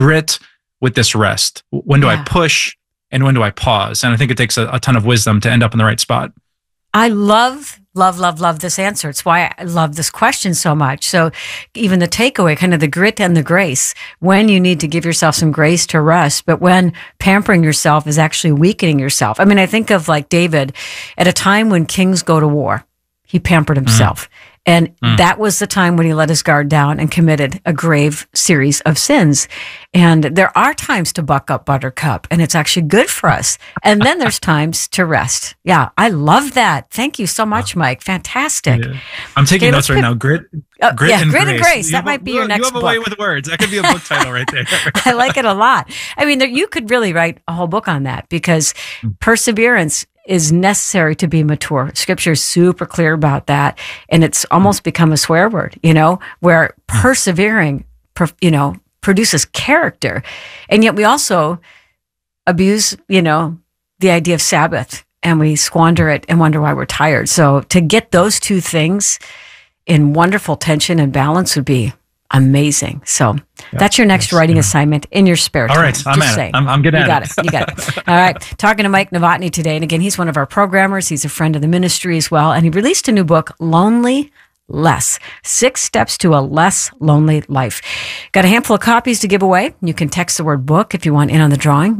grit with this rest? When do I push and when do I pause? And I think it takes a ton of wisdom to end up in the right spot. I love this answer. It's why I love this question so much. So even the takeaway, kind of the grit and the grace, when you need to give yourself some grace to rest, but when pampering yourself is actually weakening yourself. I mean, I think of like David at a time when kings go to war, he pampered himself. And that was the time when he let his guard down and committed a grave series of sins. And there are times to buck up, Buttercup, and it's actually good for us. And then there's times to rest. Yeah, I love that. Thank you so much, Mike. Fantastic. Yeah. I'm taking notes right now. Grit and grace. That might be your next book. You have a way with words. That could be a book title right there. I like it a lot. I mean, you could really write a whole book on that because perseverance is necessary to be mature. Scripture is super clear about that. And it's almost become a swear word, where persevering, produces character. And yet we also abuse, the idea of Sabbath, and we squander it and wonder why we're tired. So to get those two things in wonderful tension and balance would be amazing. So that's your next writing assignment in your spare time. All right, I'm at it. I'm good at it. You got it. All right. Talking to Mike Novotny today. And again, he's one of our programmers. He's a friend of the ministry as well. And he released a new book, Lonely Less: 6 Steps to a Less Lonely Life. Got a handful of copies to give away. You can text the word book if you want in on the drawing,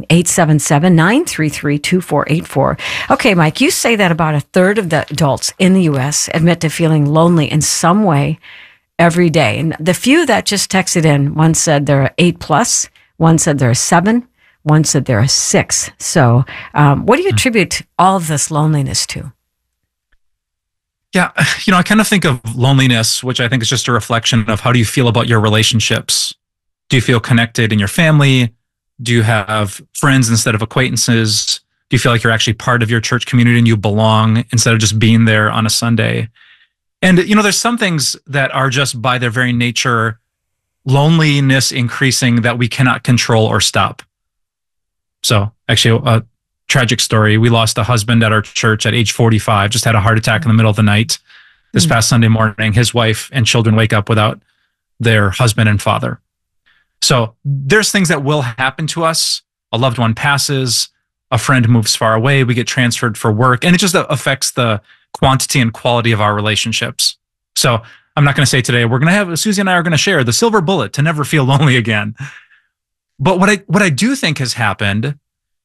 877-933-2484. Okay, Mike, you say that about a third of the adults in the U.S. admit to feeling lonely in some way every day. And the few that just texted in, one said they're 8+, one said they're 7, one said they're 6. So what do you attribute all of this loneliness to? Yeah, I kind of think of loneliness, which I think is just a reflection of how do you feel about your relationships? Do you feel connected in your family? Do you have friends instead of acquaintances? Do you feel like you're actually part of your church community and you belong instead of just being there on a Sunday? And, there's some things that are just by their very nature, loneliness increasing that we cannot control or stop. So actually, a tragic story. We lost a husband at our church at age 45, just had a heart attack in the middle of the night. This past Sunday morning, his wife and children wake up without their husband and father. So there's things that will happen to us. A loved one passes, a friend moves far away, we get transferred for work, and it just affects the quantity and quality of our relationships. So I'm not going to say today, Susie and I are going to share the silver bullet to never feel lonely again. But what I do think has happened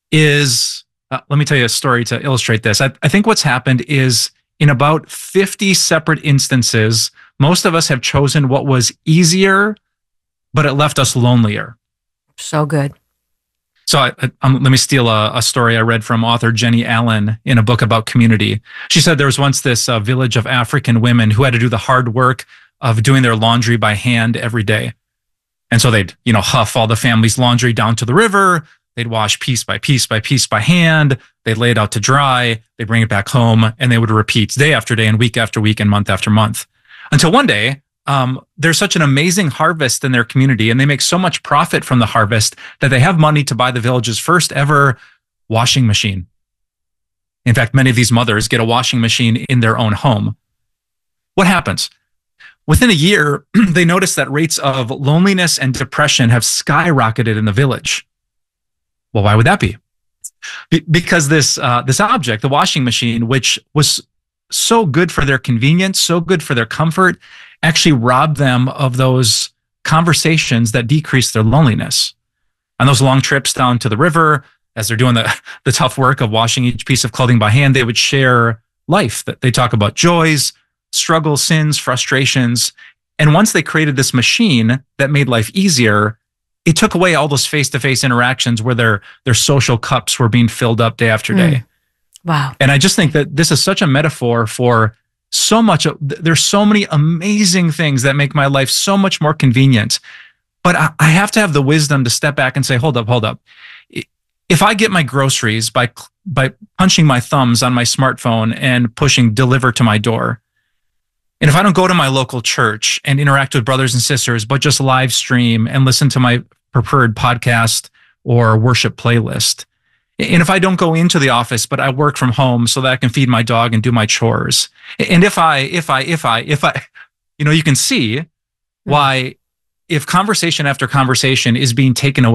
is, let me tell you a story to illustrate this. I think what's happened is in about 50 separate instances, most of us have chosen what was easier, but it left us lonelier. So good. So let me steal a story I read from author Jenny Allen in a book about community. She said there was once this village of African women who had to do the hard work of doing their laundry by hand every day. And so they'd, huff all the family's laundry down to the river. They'd wash piece by piece by piece by hand. They'd lay it out to dry. They'd bring it back home, and they would repeat day after day and week after week and month after month. Until one day, there's such an amazing harvest in their community, and they make so much profit from the harvest that they have money to buy the village's first ever washing machine. In fact, many of these mothers get a washing machine in their own home. What happens? Within a year, they notice that rates of loneliness and depression have skyrocketed in the village. Well, why would that be? Because this object, the washing machine, which was so good for their convenience, so good for their comfort, actually robbed them of those conversations that decrease their loneliness. On those long trips down to the river, as they're doing the tough work of washing each piece of clothing by hand, they would share life. That they talk about joys, struggles, sins, frustrations. And once they created this machine that made life easier, it took away all those face-to-face interactions where their social cups were being filled up day after day. Wow. And I just think that this is such a metaphor for so much. There's so many amazing things that make my life so much more convenient. But I have to have the wisdom to step back and say, hold up. If I get my groceries by punching my thumbs on my smartphone and pushing deliver to my door, and if I don't go to my local church and interact with brothers and sisters, but just live stream and listen to my preferred podcast or worship playlist, and if I don't go into the office, but I work from home so that I can feed my dog and do my chores, and if I, you can see why if conversation after conversation is being taken away